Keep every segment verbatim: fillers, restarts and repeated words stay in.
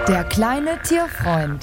Der kleine Tierfreund.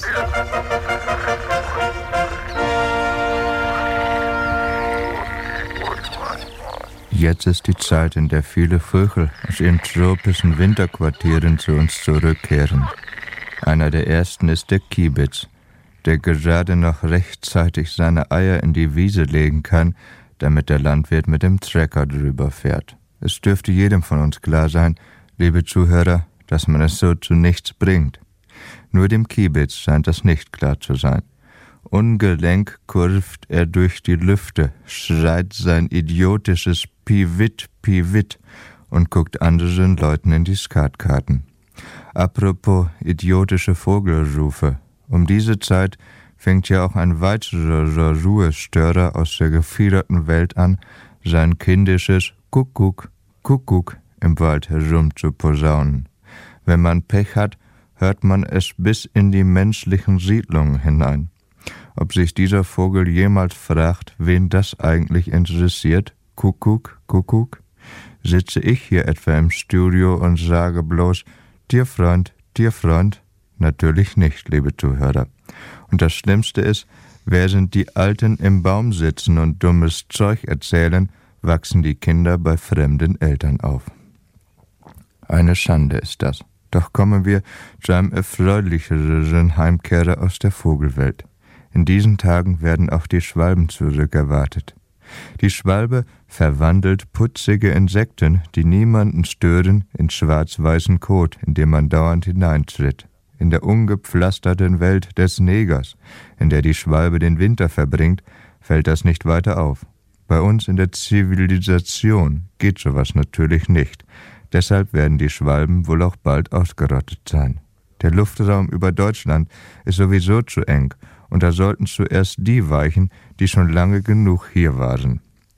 Jetzt ist die Zeit, in der viele Vögel aus ihren tropischen Winterquartieren zu uns zurückkehren. Einer der ersten ist der Kiebitz, der gerade noch rechtzeitig seine Eier in die Wiese legen kann, damit der Landwirt mit dem Trecker drüber fährt. Es dürfte jedem von uns klar sein, liebe Zuhörer, dass man es so zu nichts bringt. Nur dem Kiebitz scheint das nicht klar zu sein. Ungelenk kurft er durch die Lüfte, schreit sein idiotisches Piwit, Piwit und guckt anderen Leuten in die Skatkarten. Apropos idiotische Vogelrufe. Um diese Zeit fängt ja auch ein weiterer Ruhestörer aus der gefiederten Welt an, sein kindisches Kuckuck, Kuckuck im Wald herum zu posaunen. Wenn man Pech hat, hört man es bis in die menschlichen Siedlungen hinein. Ob sich dieser Vogel jemals fragt, wen das eigentlich interessiert? Kuckuck, Kuckuck? Sitze ich hier etwa im Studio und sage bloß, Tierfreund, Tierfreund? Natürlich nicht, liebe Zuhörer. Und das Schlimmste ist, während die Alten im Baum sitzen und dummes Zeug erzählen, wachsen die Kinder bei fremden Eltern auf. Eine Schande ist das. Doch kommen wir zu einem erfreulicheren Heimkehrer aus der Vogelwelt. In diesen Tagen werden auch die Schwalben zurückerwartet. Die Schwalbe verwandelt putzige Insekten, die niemanden stören, in schwarz-weißen Kot, in den man dauernd hineintritt. In der ungepflasterten Welt des Negers, in der die Schwalbe den Winter verbringt, fällt das nicht weiter auf. Bei uns in der Zivilisation geht sowas natürlich nicht. Deshalb werden die Schwalben wohl auch bald ausgerottet sein. Der Luftraum über Deutschland ist sowieso zu eng und da sollten zuerst die weichen, die schon lange genug hier waren.